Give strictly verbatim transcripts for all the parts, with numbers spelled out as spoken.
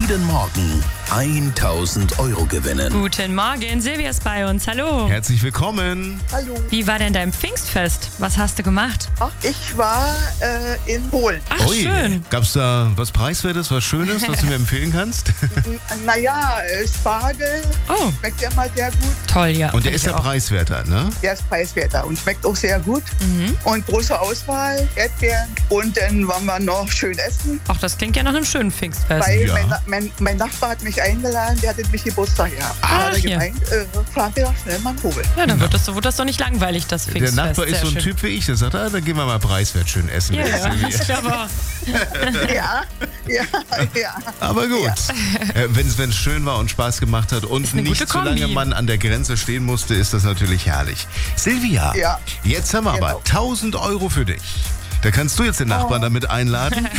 Jeden Morgen tausend Euro gewinnen. Guten Morgen, Silvia ist bei uns. Hallo. Herzlich willkommen. Hallo. Wie war denn dein Pfingstfest? Was hast du gemacht? Ach, ich war äh, in Polen. Ach, Ui, schön. Gab's da was Preiswertes, was Schönes, was du mir empfehlen kannst? N- Naja, äh, Spargel Oh, schmeckt ja mal sehr gut. toll, ja. Und der Find ist ich ja auch. preiswerter, ne? Der ist preiswerter und schmeckt auch sehr gut. Mhm. Und große Auswahl, Erdbeeren. Und dann waren wir noch schön essen. Ach, das klingt ja nach einem schönen Pfingstfest. Weil Ja. mein, Na- mein, mein Nachbar hat mich eingeladen, der hatte mich Geburtstag gehabt. Ach, Da hat er ja. gemeint, äh, fahren wir doch schnell mal Polen. Ja, dann wird das, so, wird das doch nicht langweilig, das Der Pfingstfest. Nachbar ist Sehr so ein schön. Typ wie ich, der sagt, ah, dann gehen wir mal preiswert schön essen. Ja, ja. Ich glaube auch. Ja, ja, ja. Aber gut, äh, wenn es schön war und Spaß gemacht hat und eine nicht gute zu lange Kombi. man an der Grenze stehen musste, ist das natürlich herrlich. Silvia, Ja. jetzt haben wir aber Genau. tausend Euro für dich. Da kannst du jetzt den Nachbarn damit einladen.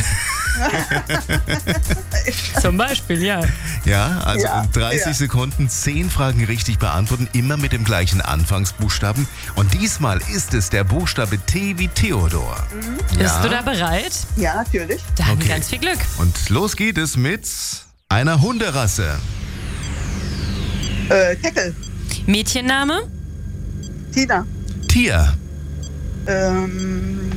Zum Beispiel, ja. Ja, also Ja, in dreißig ja. Sekunden zehn Fragen richtig beantworten, immer mit dem gleichen Anfangsbuchstaben. Und diesmal ist es der Buchstabe T wie Theodor. Bist du da bereit? Ja, natürlich. Dann Okay. ganz viel Glück. Und los geht es mit einer Hunderasse. Äh, Teckel, Mädchenname? Tina. Tier. Ähm,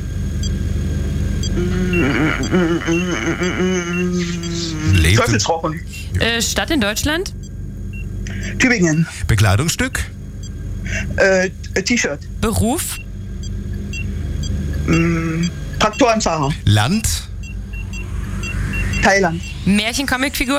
Lebt Teufelsrochen. Äh, Stadt in Deutschland? Tübingen. Bekleidungsstück. Äh, T-Shirt. Beruf? Traktorenfahrer. Land. Thailand. Märchen-Comicfigur?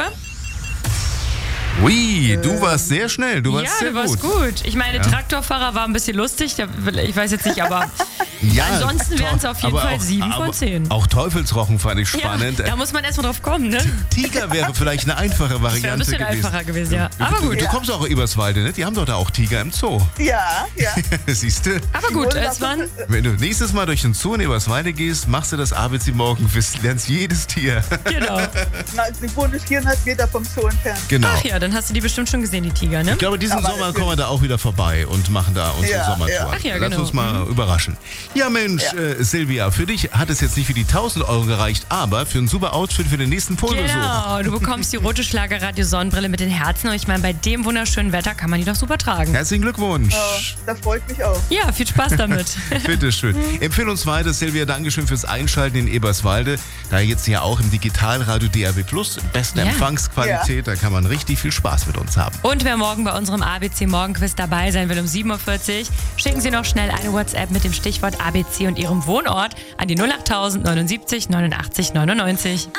Ui, du warst sehr schnell. Du warst Ja, sehr du warst gut. gut. Ich meine, Traktorfahrer war ein bisschen lustig. der- Ich weiß jetzt nicht, aber Ja, ansonsten wären es auf jeden aber Fall auch- sieben von aber zehn. Auch Teufelsrochen fand ich spannend. Ja, da muss man erstmal drauf kommen, ne? Tiger wäre vielleicht eine einfache Das wäre ein Variante bisschen gewesen. einfacher gewesen, ja. Aber Du, gut. du kommst auch aus Eberswalde, ne? Die haben doch da auch Tiger im Zoo. Ja, ja. Siehst du? Aber gut, es waren. Wenn du nächstes Mal durch den Zoo in Eberswalde gehst, machst du das A B C Morgenquiz, lernst jedes Tier. Genau. Na, ich wohne vierhundert Meter vom Zoo entfernt. Genau. Ach ja, dann hast du die bestimmt schon gesehen, die Tiger, ne? Ich glaube, diesen Aber Sommer natürlich. kommen wir da auch wieder vorbei und machen da unsere Ja, Sommertour. ja. Ach ja, Lass genau. uns mal überraschen. Ja, Mensch, Ja. Äh, Silvia, für dich hat es jetzt nicht für die tausend Euro gereicht, aber für ein super Outfit für den nächsten Polbesuch. Genau, du bekommst die rote Schlagerradio-Sonnenbrille mit den Herzen. Und ich meine, bei dem wunderschönen Wetter kann man die doch super tragen. Herzlichen Glückwunsch. Oh, das freut mich auch. Ja, viel Spaß damit. Bitteschön. Empfehle uns weiter, Silvia. Dankeschön fürs Einschalten in Eberswalde. Da jetzt ja auch im Digitalradio D A B Plus, beste Ja. Empfangsqualität. Da kann man richtig viel Spaß mit uns haben. Und wer morgen bei unserem A B C Morgenquiz dabei sein will um sieben Uhr vierzig, schicken Sie noch schnell eine WhatsApp mit dem Stichwort A B C und Ihrem Wohnort an die null acht null null neunundsiebzig neunundachtzig neunundneunzig.